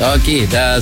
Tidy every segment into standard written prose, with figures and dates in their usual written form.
Okey, dah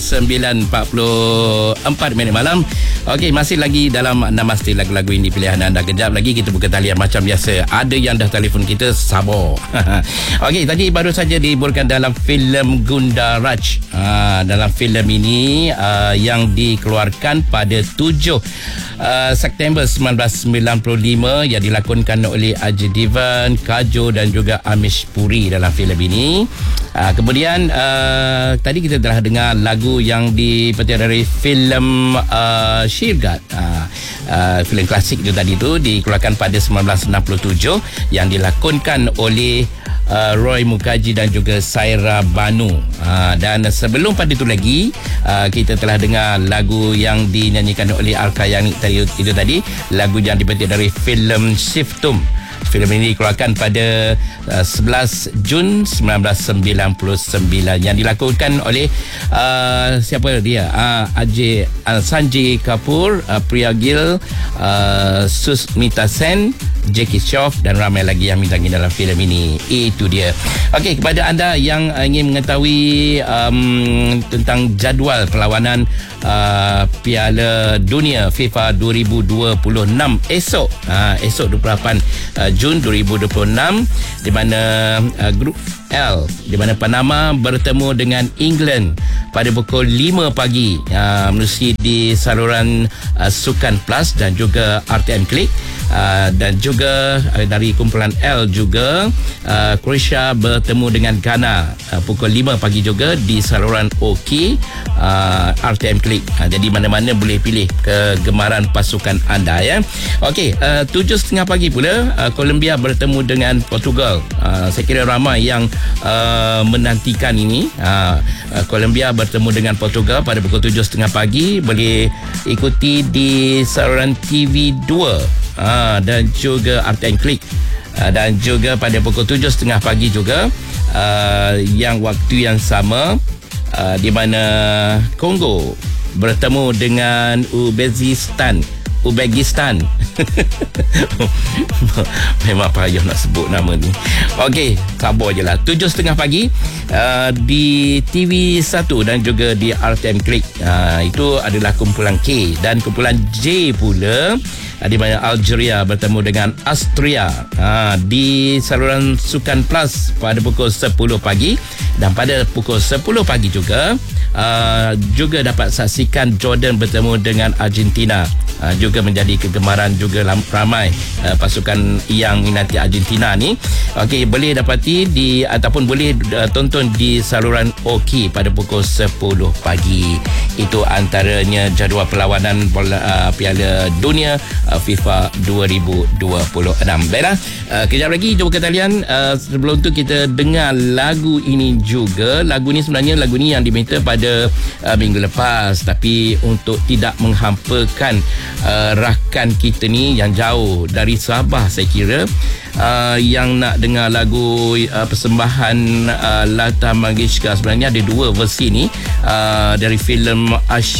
9.44 minit malam. Okey, masih lagi dalam Namaste Lagu-Lagu Indie pilihan anda. Kejap lagi kita buka talian macam biasa. Ada yang dah telefon kita, sabar. Okey, tadi baru saja dihiburkan dalam filem Gundaraj. Dalam filem ini yang dikeluarkan pada 7 September 1995 yang dilakonkan oleh Ajay Devgn, Kajol dan juga Amish Puri dalam filem ini. Kemudian tadi kita telah dengar lagu yang dipetik dari filem Shirgat. Filem klasik itu tadi tu dikeluarkan pada 1967 yang dilakonkan oleh Roy Mukherjee dan juga Saira Banu. Dan sebelum pada itu lagi kita telah dengar lagu yang dinyanyikan oleh Al-Kayani itu tadi, lagu yang dipetik dari filem Shiftum. Filem ini dikeluarkan pada 11 Jun 1999 yang dilakukan oleh siapa dia? Sanjay Kapoor, Priya Gill, Susmita Sen, Jackie Shroff dan ramai lagi yang bintangi dalam filem ini. Itu dia. Okey, kepada anda yang ingin mengetahui tentang jadual perlawanan Piala Dunia FIFA 2026 esok 28 Jun 2026 di mana grup L di mana Panama bertemu dengan England pada pukul 5 pagi menerusi di saluran Sukan Plus dan juga RTM Klik. Dan juga dari kumpulan L juga Croatia bertemu dengan Ghana pukul 5 pagi juga di saluran OK RTM Klik. Jadi mana-mana boleh pilih kegemaran pasukan anda ya. Okey, 7.30 pagi pula Colombia bertemu dengan Portugal. Saya kira ramai yang menantikan ini. Colombia bertemu dengan Portugal pada pukul 7.30 pagi. Boleh ikuti di saluran TV2 dan juga RTM Klik. Dan juga pada pukul 7.30 pagi juga yang waktu yang sama di mana Kongo bertemu dengan Uzbekistan. Memang payah nak sebut nama ni. Okey, sabar je lah. 7.30 pagi di TV1 dan juga di RTM Klik. Itu adalah kumpulan K. Dan kumpulan J pula di mana Algeria bertemu dengan Austria di saluran Sukan Plus pada pukul 10 pagi. Dan pada pukul 10 pagi juga juga dapat saksikan Jordan bertemu dengan Argentina. Juga menjadi kegemaran juga ramai pasukan yang minati Argentina ni. Okey, boleh dapati ataupun boleh tonton di saluran OK pada pukul 10 pagi. Itu antaranya jadual perlawanan Piala Dunia FIFA 2026. Baiklah, kejap lagi jumpa ke talian. Sebelum tu kita dengar lagu ini juga. Lagu ni sebenarnya lagu ni yang diminta pada minggu lepas, tapi untuk tidak menghampakan rakan kita ni yang jauh dari Sabah, saya kira yang nak dengar lagu persembahan Lata Mangeshkar. Sebenarnya ada dua versi ni dari filem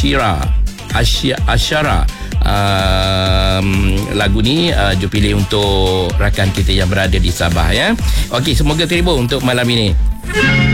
Asyara. Lagu ni jom pilih untuk rakan kita yang berada di Sabah ya. Okey, semoga terhibur untuk malam ini.